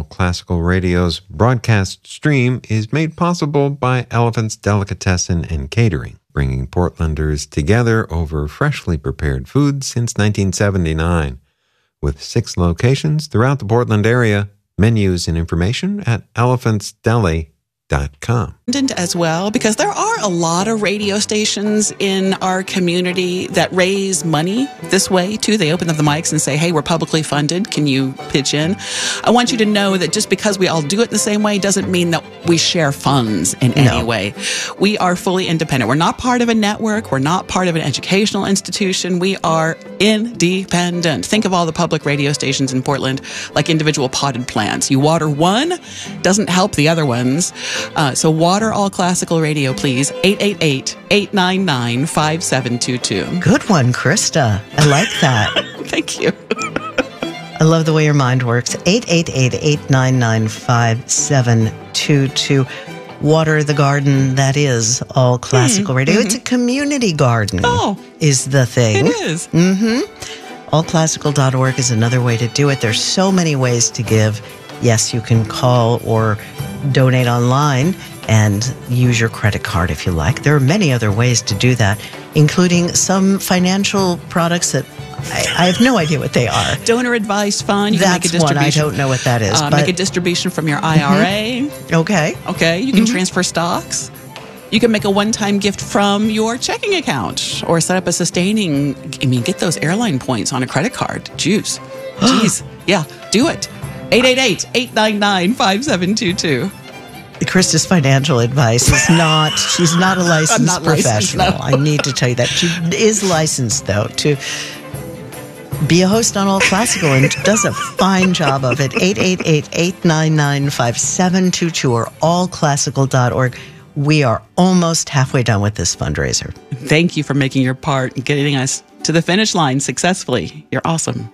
All Classical Radio's broadcast stream is made possible by Elephant's Delicatessen and Catering, bringing Portlanders together over freshly prepared food since 1979. With 6 locations throughout the Portland area, menus and information at elephantsdeli.com. As well, because there are a lot of radio stations in our community that raise money this way too. They open up the mics and say, hey, we're publicly funded. Can you pitch in? I want you to know that just because we all do it the same way doesn't mean that we share funds in any way. We are fully independent. We're not part of a network. We're not part of an educational institution. We are independent. Think of all the public radio stations in Portland like individual potted plants. You water one, doesn't help the other ones. So water All Classical Radio, please. 888-899-5722. Good one, Krista. I like that. Thank you. I love the way your mind works. 888-899-5722. Water the garden that is All Classical Radio. It's a community garden. Is the thing. It is. Allclassical.org is another way to do it. There's so many ways to give. Yes, you can call or donate online and use your credit card if you like. There are many other ways to do that, including some financial products that I have no idea what they are. Donor advised fund. You That's can make a distribution. one. I don't know what that is. Make a distribution from your IRA. Okay. Okay. You can transfer stocks. You can make a one-time gift from your checking account or set up a sustaining, get those airline points on a credit card. Jeez. Yeah, do it. 888-899-5722. Krista's financial advice is not, she's not a licensed professional. No. I need to tell you that. She is licensed, though, to be a host on All Classical and does a fine job of it. 888-899-5722 or allclassical.org. We are almost halfway done with this fundraiser. Thank you for making your part and getting us to the finish line successfully. You're awesome.